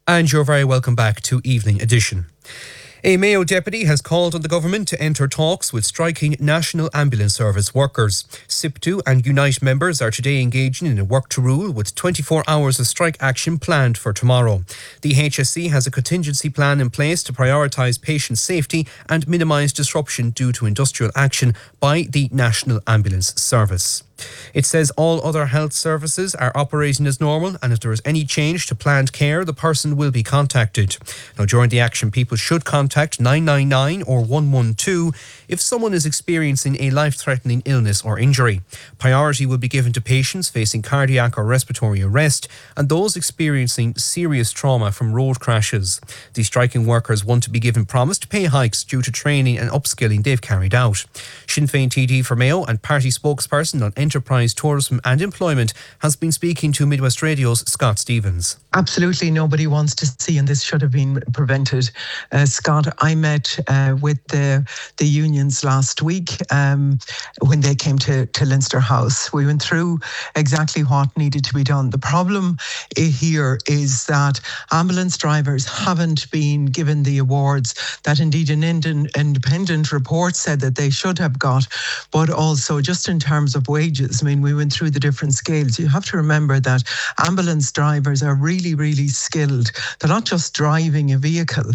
And you're very welcome back to Evening Edition. A Mayo deputy has called on the government to enter talks with striking National Ambulance Service workers. SIPTU and Unite members are today engaging in a work to rule with 24 hours of strike action planned for tomorrow. The HSE has a contingency plan in place to prioritise patient safety and minimise disruption due to industrial action by the National Ambulance Service. It says all other health services are operating as normal, and if there is any change to planned care, the person will be contacted. Now, during the action, people should contact 999 or 112 if someone is experiencing a life-threatening illness or injury. Priority will be given to patients facing cardiac or respiratory arrest and those experiencing serious trauma from road crashes. The striking workers want to be given promised pay hikes due to training and upskilling they've carried out. Sinn Féin TD for Mayo and party spokesperson on enterprise, tourism and employment has been speaking to Midwest Radio's Scott Stevens. Absolutely nobody wants to see, and this should have been prevented. Scott, I met with the unions last week when they came to Leinster House. We went through exactly what needed to be done. The problem here is that ambulance drivers haven't been given the awards that indeed an independent report said that they should have got, but also just in terms of wages. I mean, we went through the different scales. You have to remember that ambulance drivers are really, really skilled. They're not just driving a vehicle.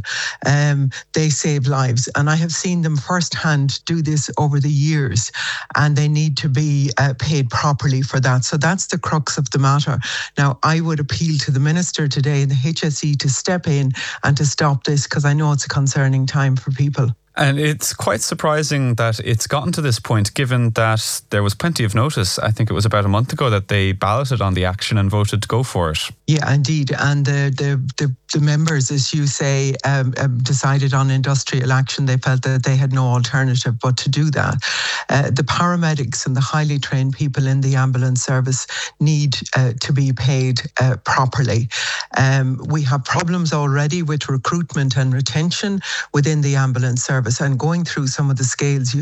They save lives. And I have seen them firsthand do this over the years. And they need to be paid properly for that. So that's the crux of the matter. Now, I would appeal to the Minister today, the HSE, to step in and to stop this, because I know it's a concerning time for people. And it's quite surprising that it's gotten to this point, given that there was plenty of notice. I think it was about a month ago that they balloted on the action and voted to go for it. Yeah, indeed. And the members, as you say, decided on industrial action. They felt that they had no alternative but to do that. The paramedics and the highly trained people in the ambulance service need to be paid properly. We have problems already with recruitment and retention within the ambulance service. And going through some of the scales,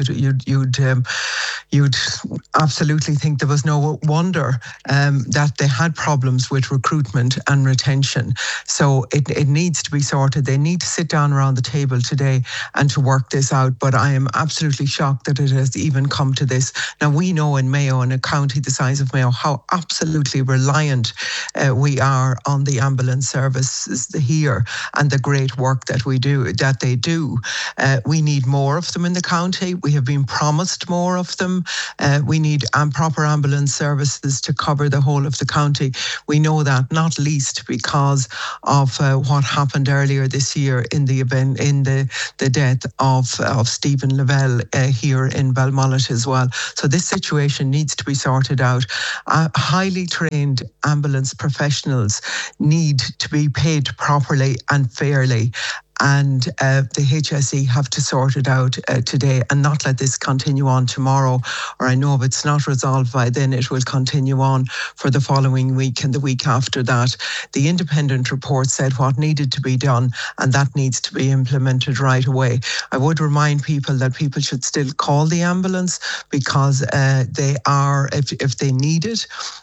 you'd absolutely think there was no wonder that they had problems with recruitment and retention. So it needs to be sorted. They need to sit down around the table today and to work this out. But I am absolutely shocked that it has even come to this. Now, we know in Mayo, in a county the size of Mayo, how absolutely reliant we are on the ambulance services here and the great work that they do. We need more of them in the county. We have been promised more of them. We need proper ambulance services to cover the whole of the county. We know that, not least because of what happened earlier this year in the event, in the death of Stephen Lavelle here in Balmullet as well. So this situation needs to be sorted out. Highly trained ambulance professionals need to be paid properly and fairly. And the HSE have to sort it out today and not let this continue on tomorrow. Or I know if it's not resolved by then, it will continue on for the following week and the week after that. The independent report said what needed to be done, and that needs to be implemented right away. I would remind people that people should still call the ambulance because they are, if they need it,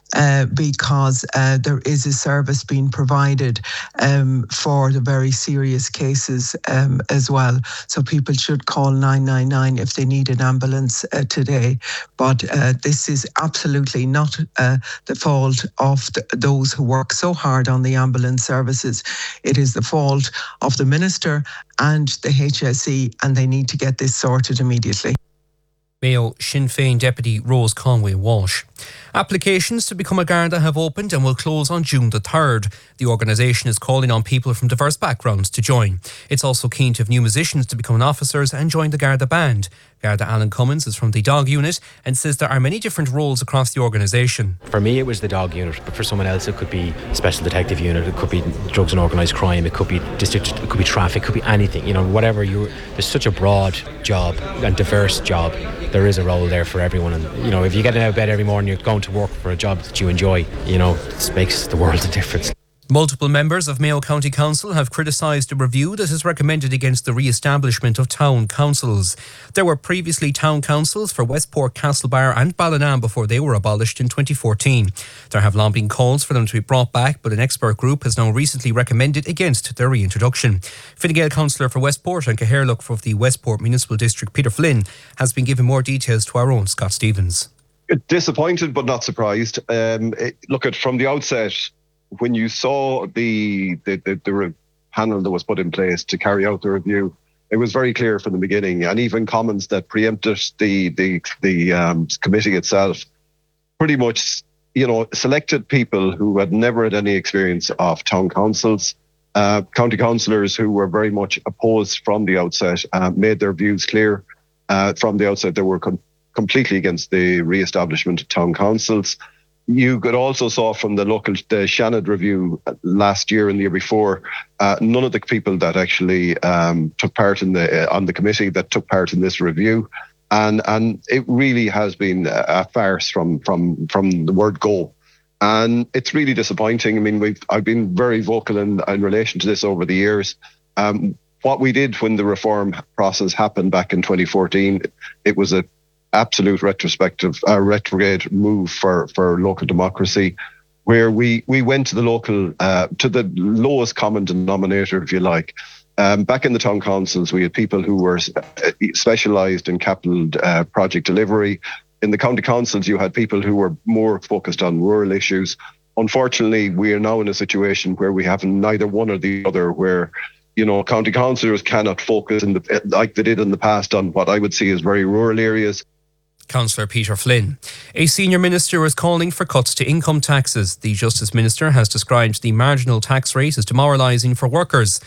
because there is a service being provided for the very serious cases as well. So people should call 999 if they need an ambulance today. But this is absolutely not the fault of those who work so hard on the ambulance services. It is the fault of the Minister and the HSE, and they need to get this sorted immediately. Mayo Sinn Féin Deputy Rose Conway Walsh. Applications to become a Garda have opened and will close on June the 3rd. The organisation is calling on people from diverse backgrounds to join. It's also keen to have new musicians to become officers and join the Garda band. Garda Alan Cummins is from the dog unit and says there are many different roles across the organisation. For me it was the dog unit, but for someone else it could be special detective unit, it could be drugs and organised crime, it could be district, it could be traffic, it could be anything, whatever there's such a broad job and diverse job. There is a role there for everyone, and if you get out of bed every morning, you're going to work for a job that you enjoy, it makes the world a difference. Multiple members of Mayo County Council have criticised a review that is recommended against the re-establishment of town councils. There were previously town councils for Westport, Castlebar and Ballina before they were abolished in 2014. There have long been calls for them to be brought back, but an expert group has now recently recommended against their reintroduction. Fine Gael councillor for Westport and Caherlock for the Westport Municipal District, Peter Flynn, has been given more details to our own Scott Stevens. Disappointed but not surprised. Look at from the outset, when you saw the panel that was put in place to carry out the review, it was very clear from the beginning, and even comments that preempted the committee itself pretty much, selected people who had never had any experience of town councils, county councillors who were very much opposed from the outset, made their views clear from the outset. They were completely against the re-establishment of town councils. You could also saw from the Shannon review last year and the year before, none of the people that actually took part on the committee that took part in this review, and it really has been a farce from the word go, and it's really disappointing. I mean, I've been very vocal in relation to this over the years. What we did when the reform process happened back in 2014, it was a absolute retrograde move for local democracy, where we went to the local to the lowest common denominator, if you like. Back in the town councils, we had people who were specialised in capital project delivery. In the county councils, you had people who were more focused on rural issues. Unfortunately, we are now in a situation where we have neither one or the other, where county councillors cannot focus like they did in the past on what I would see as very rural areas. Councillor Peter Flynn. A senior minister is calling for cuts to income taxes. The Justice Minister has described the marginal tax rate as demoralising for workers.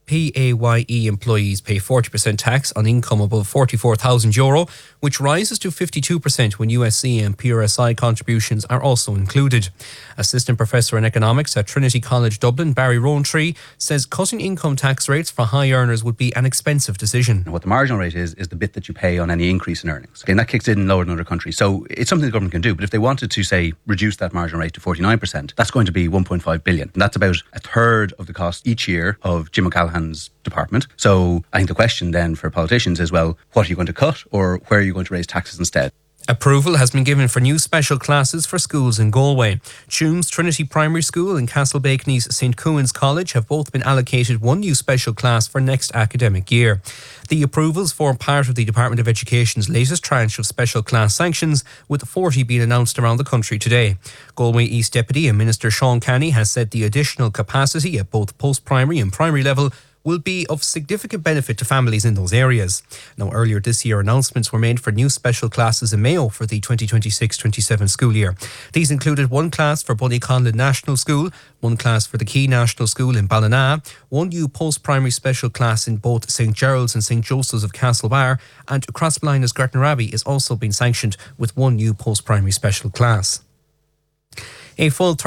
PAYE employees pay 40% tax on income above €44,000, which rises to 52% when USC and PRSI contributions are also included. Assistant Professor in Economics at Trinity College Dublin, Barry Rowntree, says cutting income tax rates for high earners would be an expensive decision. What the marginal rate is the bit that you pay on any increase in earnings. And that kicks in lower than other countries. So it's something the government can do. But if they wanted to, say, reduce that marginal rate to 49%, that's going to be $1.5 billion. And that's about a third of the cost each year of Jim O'Callaghan's department. So I think the question then for politicians is, well, what are you going to cut, or where are you going to raise taxes instead? Approval has been given for new special classes for schools in Galway. Tuam's Trinity Primary School and Castlebakeney's St. Cuan's College have both been allocated one new special class for next academic year. The approvals form part of the Department of Education's latest tranche of special class sanctions, with 40 being announced around the country today. Galway East Deputy and Minister Sean Canny has said the additional capacity at both post-primary and primary level will be of significant benefit to families in those areas. Now, earlier this year, announcements were made for new special classes in Mayo for the 2026-27 school year. These included one class for Bunnyconlin National School, one class for the Key National School in Ballina, one new post-primary special class in both St. Gerald's and St. Joseph's of Castlebar, and Crossballina's Gretna is also being sanctioned with one new post-primary special class. A full